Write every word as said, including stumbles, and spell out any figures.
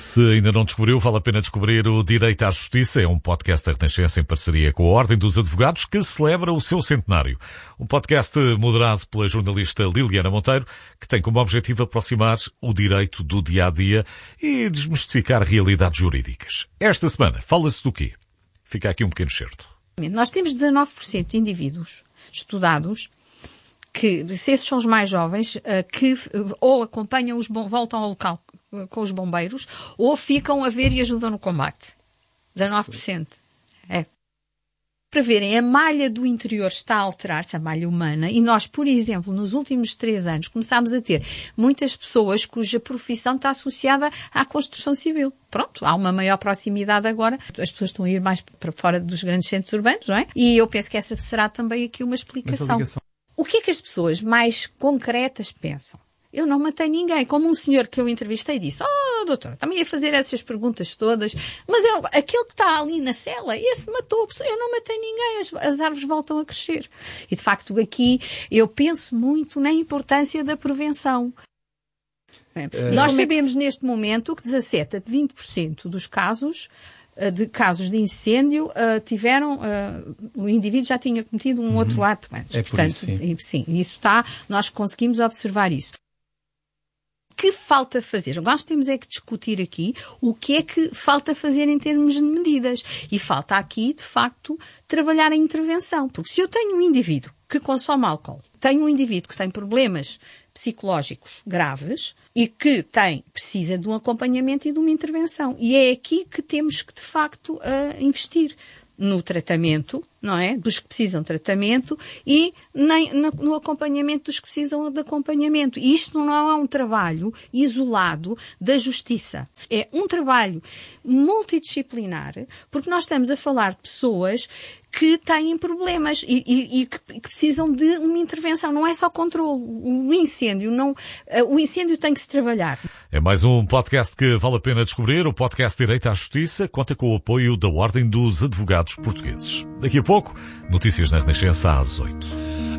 Se ainda não descobriu, vale a pena descobrir o Direito à Justiça. É um podcast da Renascença em parceria com a Ordem dos Advogados que celebra o seu centenário. Um podcast moderado pela jornalista Liliana Monteiro, que tem como objetivo aproximar o direito do dia-a-dia e desmistificar realidades jurídicas. Esta semana fala-se do quê? Fica aqui um pequeno certo. Nós temos dezanove por cento de indivíduos estudados que, se esses são os mais jovens, que ou acompanham, os bom, voltam ao local com os bombeiros, ou ficam a ver e ajudam no combate. dezanove por cento. É. Para verem, a malha do interior está a alterar-se, a malha humana, e nós, por exemplo, nos últimos três anos, começámos a ter muitas pessoas cuja profissão está associada à construção civil. Pronto, há uma maior proximidade agora. As pessoas estão a ir mais para fora dos grandes centros urbanos, não é? E eu penso que essa será também aqui uma explicação. O que é que as pessoas mais concretas pensam? Eu não matei ninguém. Como um senhor que eu entrevistei disse, oh, doutora, também ia fazer essas perguntas todas, mas eu, aquele que está ali na cela, esse matou a pessoa. Eu não matei ninguém, as, as árvores voltam a crescer. E, de facto, aqui eu penso muito na importância da prevenção. É. Nós sabemos neste momento que dezassete a vinte por cento dos casos de casos de incêndio uh, tiveram, uh, o indivíduo já tinha cometido um uhum. outro ato antes. É Portanto, isso, sim. sim, isso está, nós conseguimos observar isso. O que falta fazer? Nós temos é que discutir aqui o que é que falta fazer em termos de medidas. E falta aqui, de facto, trabalhar a intervenção. Porque se eu tenho um indivíduo que consome álcool, tenho um indivíduo que tem problemas psicológicos graves e que tem, precisa de um acompanhamento e de uma intervenção. E é aqui que temos que, de facto, uh, investir no tratamento, não é? Dos que precisam de tratamento e nem no, no acompanhamento dos que precisam de acompanhamento. E isto não é um trabalho isolado da justiça. É um trabalho multidisciplinar, porque nós estamos a falar de pessoas que têm problemas e, e, e que, que precisam de uma intervenção. Não é só controle. O incêndio, não, o incêndio tem que se trabalhar. É mais um podcast que vale a pena descobrir. O podcast Direito à Justiça conta com o apoio da Ordem dos Advogados Portugueses. Daqui a pouco, notícias na Renascença às oito.